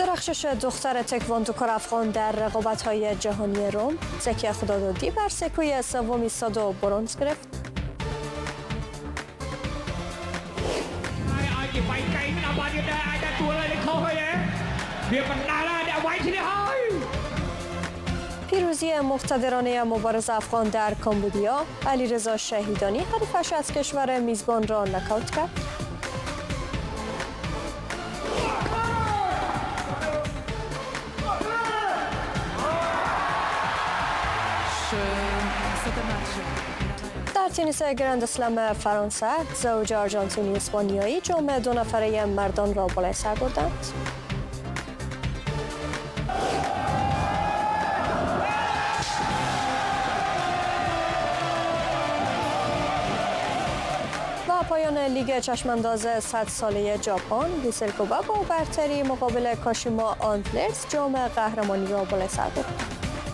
درخشش دختر تکواندوکار افغان در رقابت‌های جهانی روم، زکی خدادادی بر سکوی سوم ایستاد و برنز گرفت. پیروزی مقتدرانه مبارز افغان در کامبودیا، علیرضا شهیدانی حریفش از کشور میزبان را نکاوت کرد. در تنیس گرند اسلم فرانسه، زوج آرژانتینی اسپانیایی جام 2 نفره مردان را بالای سر بردند. و پایان لیگ چشمانداز 100 ساله ژاپن، ویسل کوبا با برتری مقابل کاشیما آنتلرز جام قهرمانی را بالای سر برد.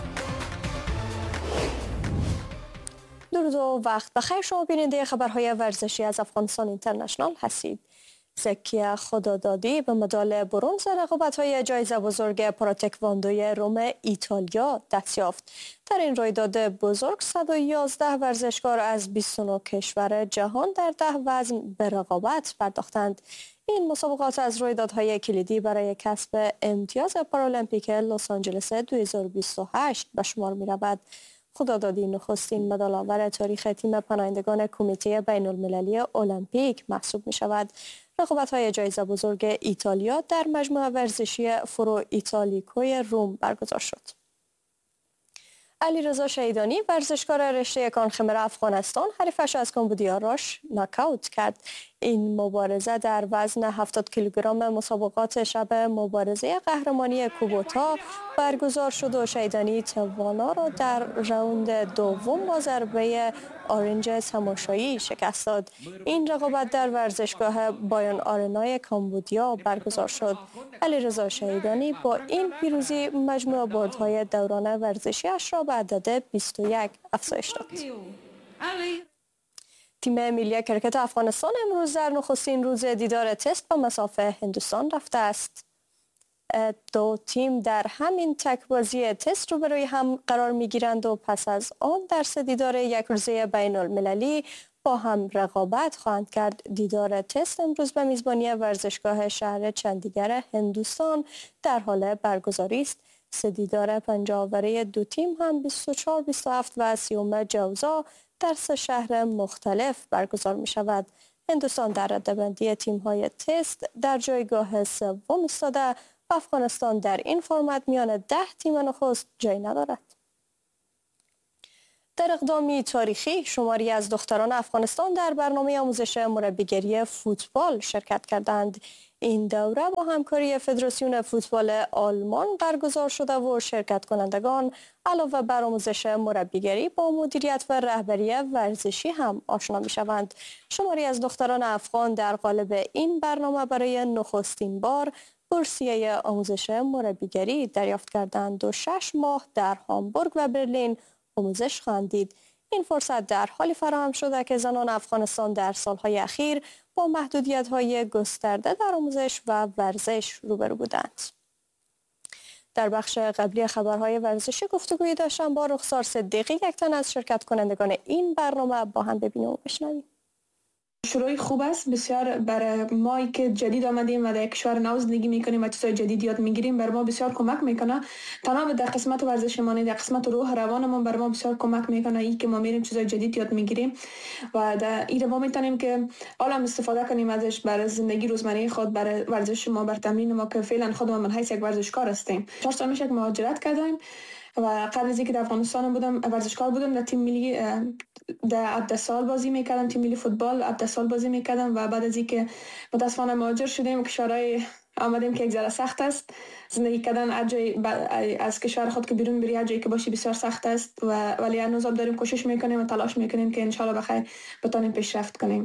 درود و وقت بخیر، شما بیننده خبرهای ورزشی از افغانستان اینترنشنال هستید. زکی خدادادی به مدال برنز رقابت‌های جایزه بزرگ پاراتکواندوی روم ایتالیا دست یافت. در این رویداد بزرگ 111 ورزشکار از 29 کشور جهان در 10 وزن به رقابت پرداختند. این مسابقات از رویدادهای کلیدی برای کسب امتیاز پارالمپیک لس آنجلس 2028 به شمار می‌رود. خدادادی نخستین مدال آور تاریخ تیم پناهندگان کمیته بین المللی المپیک محسوب می شود. رقابت‌های جایزه بزرگ ایتالیا در مجموعه ورزشی فرو ایتالیکوی روم برگزار شد. علیرضا شهیدانی ورزشکار رشته کانخمر افغانستان حریفش از کامبودیا راش ناکاوت کرد. این مبارزه در وزن 70 کیلوگرم مسابقات شب مبارزه قهرمانی کوبوتا برگزار شد و شهیدانی توانا را در راوند دوم با ضربه آرنج تماشایی شکست داد. این رقابت در ورزشگاه بایان آرنای کامبودیا برگزار شد. علیرضا شهیدانی با این پیروزی مجموع بردهای دوران ورزشیش را به عدد 21 افزایش داد. تیم ملی کرکت افغانستان امروز در نخستین روز دیدار تست به مصاف هندوستان رفته است. دو تیم در همین تک‌بازی تست روبروی هم قرار می‌گیرند و پس از آن در 3 دیدار یک روزه بین المللی با هم رقابت خواهند کرد. دیدار تست امروز به میزبانی ورزشگاه شهر چندیگر هندوستان در حال برگزاری است. 3 دیدار پنجاوره دو تیم هم 24، 27 و 30 جوزا در 3 شهر مختلف برگزار می شود. هندوستان در رده‌بندی تیم‌های تست در جایگاه سوم ایستاده و افغانستان در این فرمت میان 10 تیم نخست جای ندارد. در اقدامی تاریخی شماری از دختران افغانستان در برنامه آموزش مربیگری فوتبال شرکت کردند. این دوره با همکاری فدراسیون فوتبال آلمان برگزار شده و شرکت کنندگان علاوه بر آموزش مربیگری با مدیریت و رهبری ورزشی هم آشنا می شوند. شماری از دختران افغان در قالب این برنامه برای نخستین بار بورسیه آموزش مربیگری دریافت کردند و 6 ماه در هامبورگ و برلین آموزش خواهند دید. این فرصت در حالی فراهم شده که زنان افغانستان در سالهای اخیر با محدودیت‌های گسترده در آموزش و ورزش روبرو بودند. در بخش قبلی خبرهای ورزشی گفتگویی داشتم با رخسار صدیقی، یک تن از شرکت کنندگان این برنامه. با هم ببینیم و بشنویم. شروع خوب است بسیار برای ما که جدید آمدیم و در کشور نو زندگی میکنیم و چیزای جدید یاد میگیریم. بر ما بسیار کمک میکنه، تمام در قسمت ورزشمانی، در قسمت روح روانمون بر ما بسیار کمک میکنه. این که ما میریم چیزای جدید یاد میگیریم و در این ما میتونیم که حالا استفاده کنیم ازش برای زندگی روزمره خود، برای ورزش ما، بر تمرین ما که فعلا خودم من حیث یک ورزشکار هستیم. 4 سال میشه که مهاجرت کردیم و قبل از اینکه در افغانستان بودم ورزشکار بودم، در تیم ملی در عبدالسال بازی میکردم، تیم ملی فوتبال عبدالسال بازی میکردم و بعد از اینکه متاسفانه مهاجر شدیم کشورهای آمدیم که یک ذره سخت است زندگی کردن از کشور خود که بیرون بری هر جایی که باشی بسیار سخت است ولی هنوز هم داریم کوشش میکنیم و تلاش میکنیم که ان شاء الله بخیر بتونیم پیشرفت کنیم.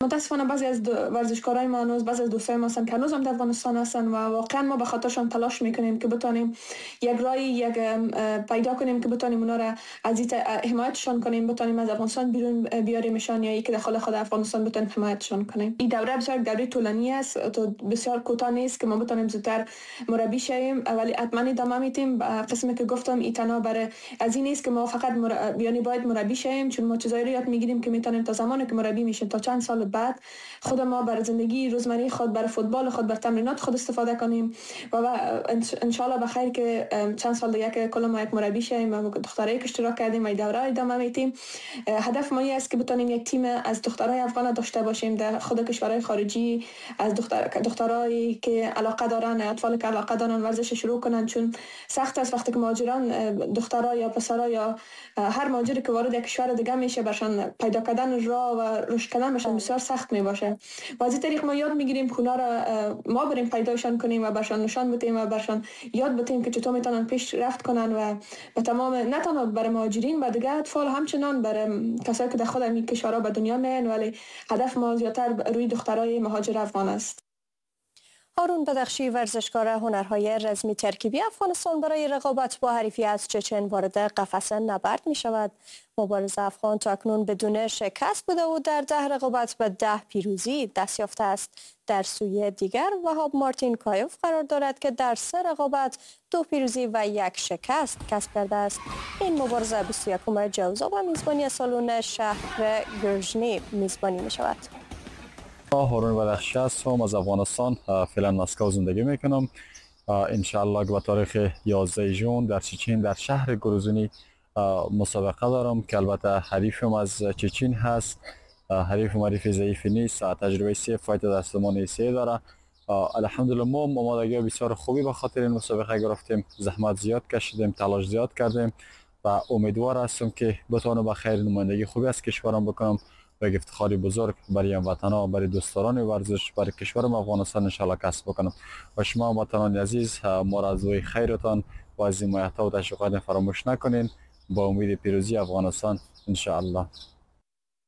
متاسفانه بعضی از ورزشکارای ما هنوز، بعضی از دوستای ما هستن که هنوز هم در افغانستان هستن و واقعا ما به خاطرشان تلاش میکنیم که بتونیم یک راهی پیدا کنیم که بتونیم اونا را از حمایتشان کنیم، بتونیم از افغانستان بیرون بیاریمشان یا اینکه داخل خود افغانستان بتونیم حمایتشان کنیم. این دوره بسیار دوره طولانی است، بسیار کوتاه نیست که ما بتونیم زودتر مربی شویم، ولی حتما ادامه میدیم. قسمی که گفتم این تنها برای از این نیست که ما فقط یعنی باید مربی شویم، چون ما چیزایی رو یاد میگیریم که میتونیم تا زمانی که مربی میشیم تا چند سال بعد خود ما برای زندگی روزمره خود، برای فوتبال خود، برای تمرینات خود استفاده کنیم و ان شاء الله بخیر که چند سال دیگه که کل ما یک مربی شویم و دخترایی که اشتراک کردیم و دوره ادامه میدیم. هدف ما است که بتونیم یک تیم از دخترای افغان داشته باشیم در خود کشورهای خارجی، از دخترایی که علاقه دارن، اطفال که علاقه دارن ورزش شروع کنن، چون سخت است وقتی که مهاجران دخترها یا پسرها یا هر مهاجری که وارد یک کشور دیگه میشه برشان پیدا کردن راه و رشد کردن برشان بسیار سخت میباشه. و از این طریق ما یاد میگیریم که اونا را ما بریم پیداشان کنیم و برشان نشان بدیم و برشان یاد بدیم که چطور میتونن پیش رفت کنن و به تمام، نه تنها برای مهاجرین، برای دیگه اطفال همچنان برای کسایی که در خود این کشورها به دنیا میان، ولی هدف ما زیادتر روی دخترای مهاجر افغان است. هارون بدخشی، ورزشکار هنرهای رزمی ترکیبی افغانستان، برای رقابت با حریفی از چچن وارد قفس نبرد می شود. مبارز افغان تاکنون بدون شکست بوده و در 10 رقابت به 10 پیروزی دست یافته است. در سوی دیگر وهاب مارتین کایوف قرار دارد که در 3 رقابت 2 پیروزی و 1 شکست کسب کرده است. این مبارزه 21 جوزا و میزبانی سالن شهر گرژنی میزبانی می شود. هارون بدخشی هستم، از افغانستان فعلا مسکو زندگی میکنم. انشاءالله به تاریخ 11 ژوئن در چچن در شهر گروزنی مسابقه دارم که البته حریفم از چچن هست. حریف معرفی ضعیف نیست، تجربه 3 فایت در زمان 3 داره. الحمدلله ما آمادگی بسیار خوبی به خاطر این مسابقه گرفتیم، زحمت زیاد کشیدیم، تلاش زیاد کردیم و امیدوار هستم که بتوانم به خیر نمایندگی خوبی از کشورم بکنم و افتخاری بزرگ برای هموطنان، برای دوستداران ورزش، برای کشورم افغانستان انشالله کسب بکنم. و شما هموطنان عزیز ما را از دوی خیرتان و از حمایت و تشویقات فراموش نکنین. با امید پیروزی افغانستان انشالله.